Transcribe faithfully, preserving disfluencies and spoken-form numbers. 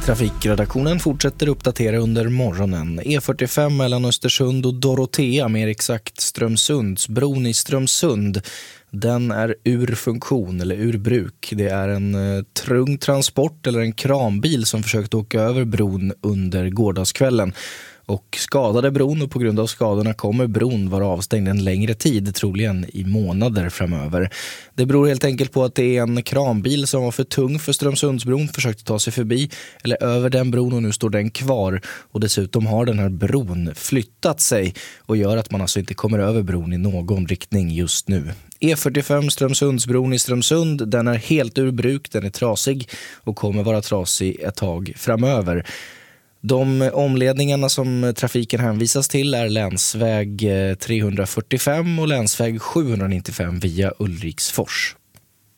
Trafikredaktionen fortsätter uppdatera under morgonen. E fyrtiofem mellan Östersund och Dorotea, mer exakt Strömsundsbron i Strömsund. Den är ur funktion eller ur bruk. Det är en eh, tung transport eller en kranbil som försökte åka över bron under gårdagskvällen och skadade bron, och på grund av skadorna kommer bron vara avstängd en längre tid, troligen i månader framöver. Det beror helt enkelt på att det är en kranbil som var för tung för Strömsundsbron, försökte ta sig förbi eller över den bron, och nu står den kvar. Och dessutom har den här bron flyttat sig och gör att man alltså inte kommer över bron i någon riktning just nu. E fyrtiofem Strömsundsbron i Strömsund, den är helt ur bruk, den är trasig och kommer vara trasig ett tag framöver. De omledningarna som trafiken hänvisas till är länsväg trehundrafyrtiofem och länsväg sjuhundranittiofem via Ulriksfors.